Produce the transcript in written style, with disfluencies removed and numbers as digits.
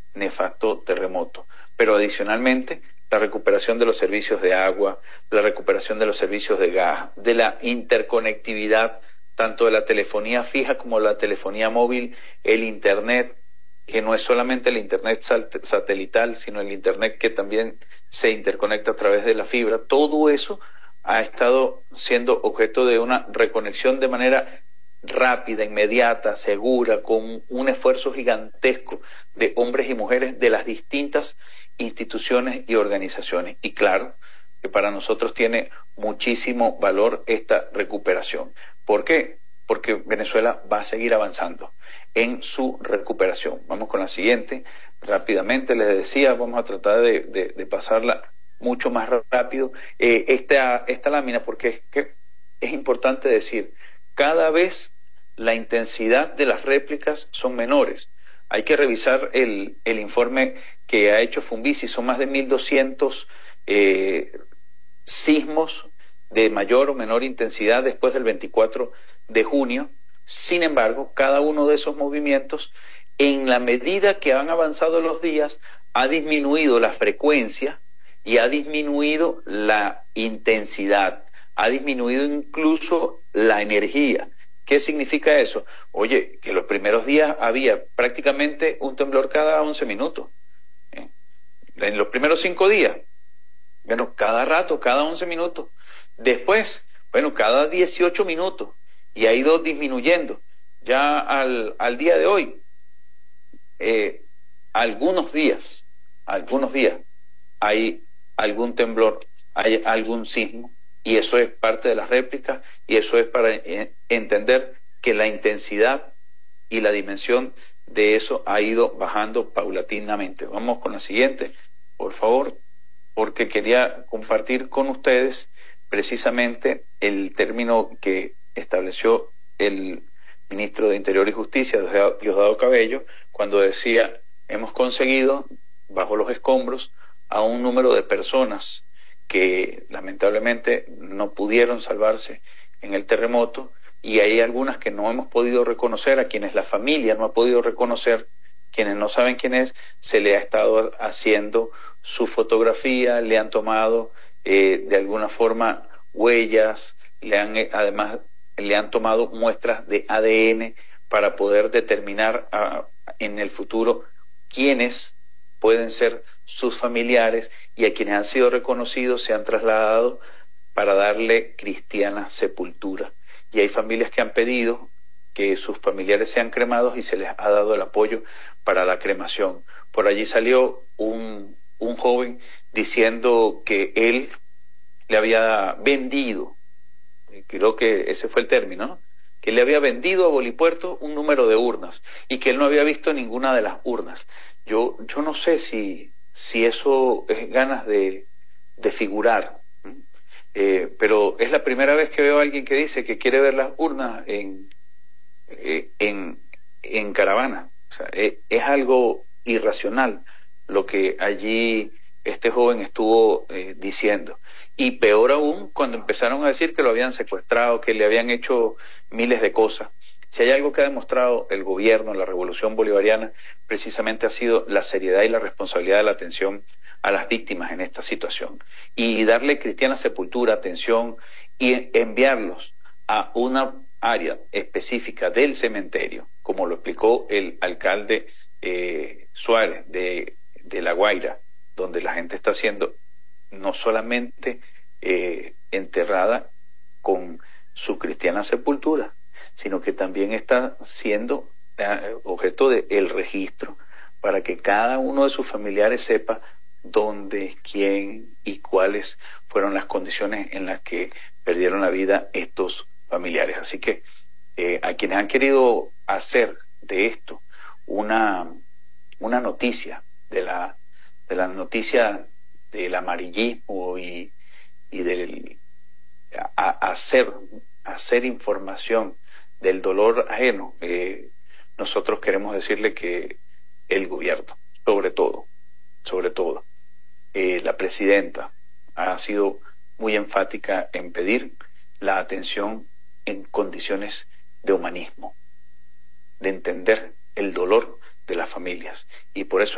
nefasto terremoto. Pero adicionalmente, la recuperación de los servicios de agua, la recuperación de los servicios de gas, de la interconectividad, tanto de la telefonía fija como la telefonía móvil, el Internet, que no es solamente el Internet satelital, sino el Internet que también se interconecta a través de la fibra. Todo eso ha estado siendo objeto de una reconexión de manera rápida, inmediata, segura, con un esfuerzo gigantesco de hombres y mujeres de las distintas instituciones y organizaciones. Y claro, que para nosotros tiene muchísimo valor esta recuperación. ¿Por qué? Porque Venezuela va a seguir avanzando en su recuperación. Vamos con la siguiente. Rápidamente les decía, vamos a tratar de pasarla mucho más rápido. Esta lámina, porque es que es importante decir, cada vez la intensidad de las réplicas son menores. Hay que revisar el informe que ha hecho Funvisi, son más de 1.200 sismos de mayor o menor intensidad después del 24 de junio. Sin embargo, cada uno de esos movimientos, en la medida que han avanzado los días, ha disminuido la frecuencia y ha disminuido la intensidad, ha disminuido incluso la energía. ¿Qué significa eso? Oye, que los primeros días había prácticamente un temblor cada 11 minutos. En los primeros 5 días, bueno, cada rato, cada 11 minutos. Después, bueno, cada 18 minutos. Y ha ido disminuyendo. Ya al día de hoy, algunos días, hay algún temblor, hay algún sismo, y eso es parte de las réplicas, y eso es para entender que la intensidad y la dimensión de eso ha ido bajando paulatinamente. Vamos con la siguiente, por favor, porque quería compartir con ustedes precisamente el término que estableció el ministro de Interior y Justicia, Diosdado Cabello, cuando decía, hemos conseguido, bajo los escombros, a un número de personas que lamentablemente no pudieron salvarse en el terremoto, y hay algunas que no hemos podido reconocer, a quienes la familia no ha podido reconocer, quienes no saben quién es, se le ha estado haciendo su fotografía, le han tomado de alguna forma huellas, además le han tomado muestras de ADN para poder determinar en el futuro quiénes pueden ser sus familiares, y a quienes han sido reconocidos se han trasladado para darle cristiana sepultura. Y hay familias que han pedido que sus familiares sean cremados y se les ha dado el apoyo para la cremación. Por allí salió un joven diciendo que él le había vendido, creo que ese fue el término, ¿no?, que le había vendido a Bolipuerto un número de urnas y que él no había visto ninguna de las urnas. Yo no sé si eso es ganas de figurar, pero es la primera vez que veo a alguien que dice que quiere ver las urnas en caravana. O sea, es algo irracional lo que allí este joven estuvo diciendo. Y peor aún cuando empezaron a decir que lo habían secuestrado, que le habían hecho miles de cosas. Si hay algo que ha demostrado el gobierno, la revolución bolivariana, precisamente ha sido la seriedad y la responsabilidad de la atención a las víctimas en esta situación. Y darle cristiana sepultura, atención, y enviarlos a una área específica del cementerio, como lo explicó el alcalde Suárez de La Guaira, donde la gente está siendo no solamente enterrada con su cristiana sepultura, sino que también está siendo objeto del registro para que cada uno de sus familiares sepa dónde, quién y cuáles fueron las condiciones en las que perdieron la vida estos familiares. Así que a quienes han querido hacer de esto una noticia, de la noticia del amarillismo y del hacer información del dolor ajeno, nosotros queremos decirle que el gobierno, sobre todo, la presidenta ha sido muy enfática en pedir la atención en condiciones de humanismo, de entender el dolor de las familias, y por eso